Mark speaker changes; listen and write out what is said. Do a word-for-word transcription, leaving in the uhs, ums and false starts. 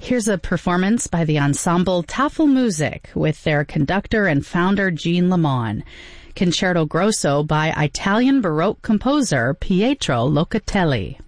Speaker 1: Here's a performance by the ensemble Tafelmusik with their conductor and founder Jean Lamont. Concerto Grosso by Italian Baroque composer Pietro Locatelli.